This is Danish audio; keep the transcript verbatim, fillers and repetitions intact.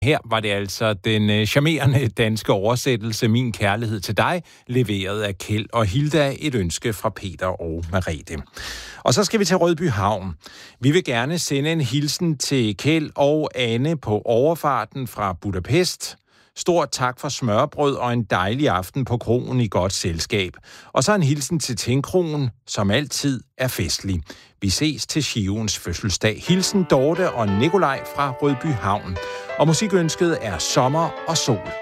Her var det altså den charmerende danske oversættelse Min kærlighed til dig, leveret af Kjeld og Hilda, et ønske fra Peter og Merete. Og så skal vi til Rødby Havn. Vi vil gerne sende en hilsen til Kjeld og Anne på overfarten fra Budapest. Stort tak for smørbrød og en dejlig aften på kroen i godt selskab. Og så en hilsen til Tinkroen, som altid er festlig. Vi ses til Shivens fødselsdag. Hilsen Dorte og Nikolaj fra Rødby Havn. Og musikønsket er Sommer og Sol.